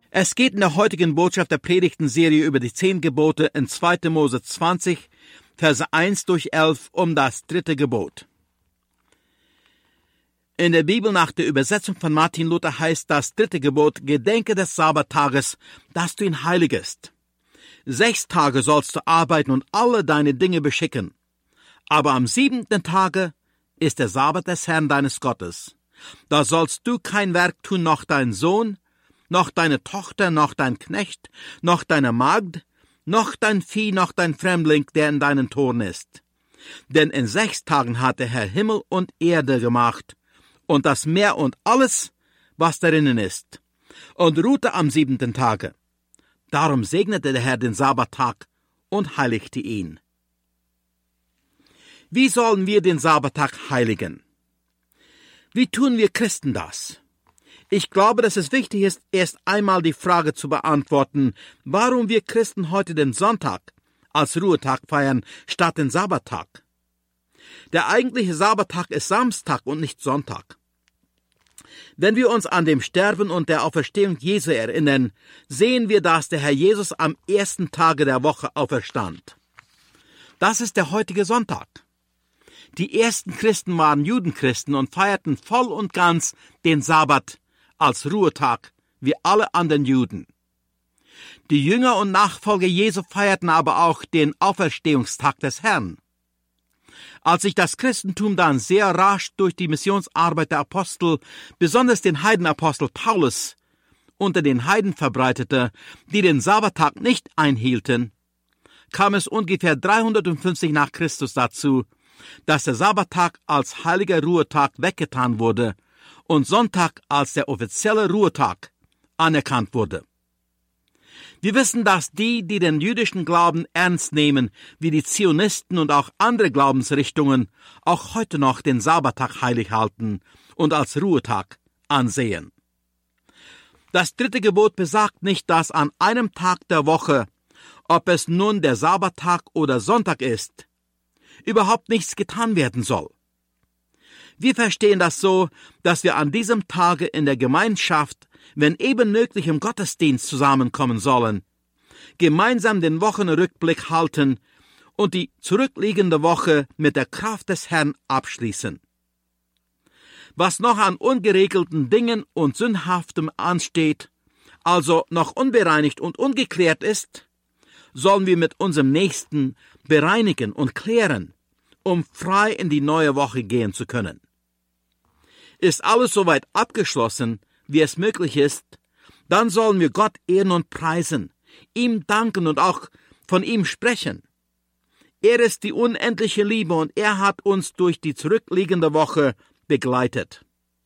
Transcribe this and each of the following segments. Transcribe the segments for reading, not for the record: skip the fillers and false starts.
Es geht in der heutigen Botschaft der Predigtenserie über die 10 Gebote in 2. Mose 20, Verse 1-11 um das 3. Gebot. In der Bibel nach der Übersetzung von Martin Luther heißt das 3. Gebot: Gedenke des Sabbattages, dass du ihn heiligest. 6 Tage sollst du arbeiten und alle deine Dinge beschicken. Aber am 7. Tage ist der Sabbat des Herrn deines Gottes. Da sollst du kein Werk tun, noch dein Sohn, noch deine Tochter, noch dein Knecht, noch deine Magd, noch dein Vieh, noch dein Fremdling, der in deinen Toren ist. Denn in 6 Tagen hat der Herr Himmel und Erde gemacht, und das Meer und alles, was darinnen ist, und ruhte am 7. Tage. Darum segnete der Herr den Sabbattag und heiligte ihn. Wie sollen wir den Sabbattag heiligen? Wie tun wir Christen das? Ich glaube, dass es wichtig ist, erst einmal die Frage zu beantworten, warum wir Christen heute den Sonntag als Ruhetag feiern, statt den Sabbattag. Der eigentliche Sabbattag ist Samstag und nicht Sonntag. Wenn wir uns an dem Sterben und der Auferstehung Jesu erinnern, sehen wir, dass der Herr Jesus am 1. Tage der Woche auferstand. Das ist der heutige Sonntag. Die ersten Christen waren Judenchristen und feierten voll und ganz den Sabbat als Ruhetag, wie alle anderen Juden. Die Jünger und Nachfolger Jesu feierten aber auch den Auferstehungstag des Herrn. Als sich das Christentum dann sehr rasch durch die Missionsarbeit der Apostel, besonders den Heidenapostel Paulus, unter den Heiden verbreitete, die den Sabbattag nicht einhielten, kam es ungefähr 350 nach Christus dazu, dass der Sabbattag als heiliger Ruhetag weggetan wurde und Sonntag als der offizielle Ruhetag anerkannt wurde. Wir wissen, dass die den jüdischen Glauben ernst nehmen, wie die Zionisten und auch andere Glaubensrichtungen, auch heute noch den Sabbattag heilig halten und als Ruhetag ansehen. Das 3. Gebot besagt nicht, dass an einem Tag der Woche, ob es nun der Sabbattag oder Sonntag ist, überhaupt nichts getan werden soll. Wir verstehen das so, dass wir an diesem Tage in der Gemeinschaft, wenn eben möglich im Gottesdienst zusammenkommen sollen, gemeinsam den Wochenrückblick halten und die zurückliegende Woche mit der Kraft des Herrn abschließen. Was noch an ungeregelten Dingen und Sündhaftem ansteht, also noch unbereinigt und ungeklärt ist, sollen wir mit unserem Nächsten bereinigen und klären, um frei in die neue Woche gehen zu können. Ist alles soweit abgeschlossen, wie es möglich ist, dann sollen wir Gott ehren und preisen, ihm danken und auch von ihm sprechen. Er ist die unendliche Liebe und er hat uns durch die zurückliegende Woche begleitet.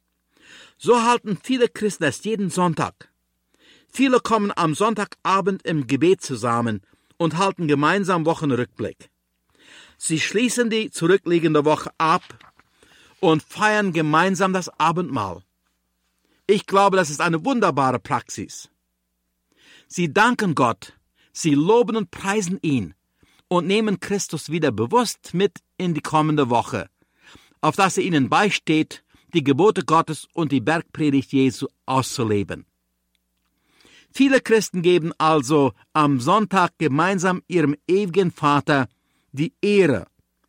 So halten viele Christen es jeden Sonntag. Viele kommen am Sonntagabend im Gebet zusammen und halten gemeinsam Wochenrückblick. Sie schließen die zurückliegende Woche ab und feiern gemeinsam das Abendmahl. Ich glaube, das ist eine wunderbare Praxis. Sie danken Gott, sie loben und preisen ihn und nehmen Christus wieder bewusst mit in die kommende Woche, auf dass er ihnen beisteht, die Gebote Gottes und die Bergpredigt Jesu auszuleben. Viele Christen geben also am Sonntag gemeinsam ihrem ewigen Vater die Ehre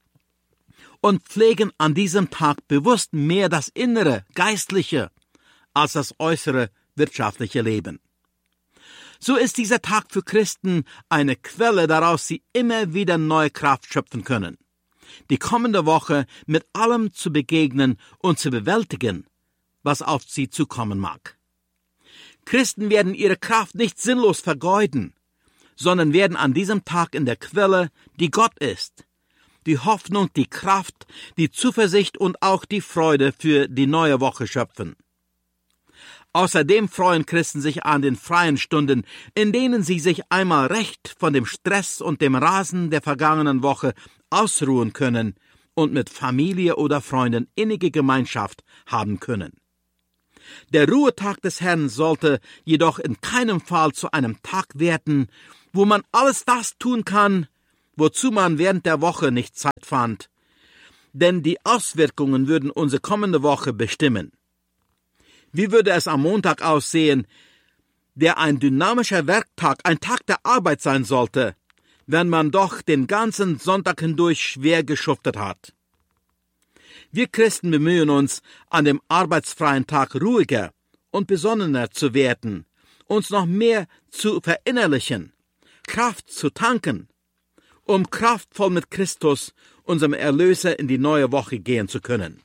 und pflegen an diesem Tag bewusst mehr das innere, geistliche, als das äußere, wirtschaftliche Leben. So ist dieser Tag für Christen eine Quelle, daraus sie immer wieder neue Kraft schöpfen können, die kommende Woche mit allem zu begegnen und zu bewältigen, was auf sie zukommen mag. Christen werden ihre Kraft nicht sinnlos vergeuden, sondern werden an diesem Tag in der Quelle, die Gott ist, die Hoffnung, die Kraft, die Zuversicht und auch die Freude für die neue Woche schöpfen. Außerdem freuen Christen sich an den freien Stunden, in denen sie sich einmal recht von dem Stress und dem Rasen der vergangenen Woche ausruhen können und mit Familie oder Freunden innige Gemeinschaft haben können. Der Ruhetag des Herrn sollte jedoch in keinem Fall zu einem Tag werden, wo man alles das tun kann, wozu man während der Woche nicht Zeit fand, denn die Auswirkungen würden unsere kommende Woche bestimmen. Wie würde es am Montag aussehen, der ein dynamischer Werktag, ein Tag der Arbeit sein sollte, wenn man doch den ganzen Sonntag hindurch schwer geschuftet hat. Wir Christen bemühen uns, an dem arbeitsfreien Tag ruhiger und besonnener zu werden, uns noch mehr zu verinnerlichen, Kraft zu tanken, um kraftvoll mit Christus, unserem Erlöser, in die neue Woche gehen zu können.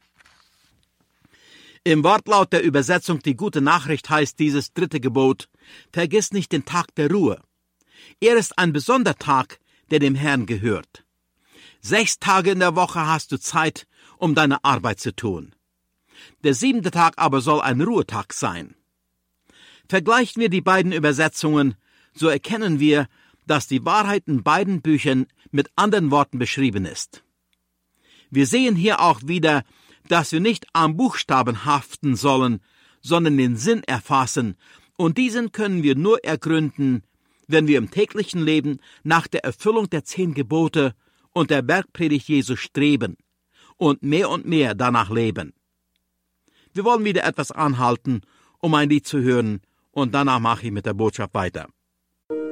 Im Wortlaut der Übersetzung Die gute Nachricht heißt dieses 3. Gebot: Vergiss nicht den Tag der Ruhe. Er ist ein besonderer Tag, der dem Herrn gehört. 6 Tage in der Woche hast du Zeit, um deine Arbeit zu tun. Der 7. Tag aber soll ein Ruhetag sein. Vergleichen wir die beiden Übersetzungen, so erkennen wir, dass die Wahrheit in beiden Büchern mit anderen Worten beschrieben ist. Wir sehen hier auch wieder, dass wir nicht am Buchstaben haften sollen, sondern den Sinn erfassen, und diesen können wir nur ergründen, wenn wir im täglichen Leben nach der Erfüllung der 10 Gebote und der Bergpredigt Jesu streben und mehr danach leben. Wir wollen wieder etwas anhalten, um ein Lied zu hören, und danach mache ich mit der Botschaft weiter.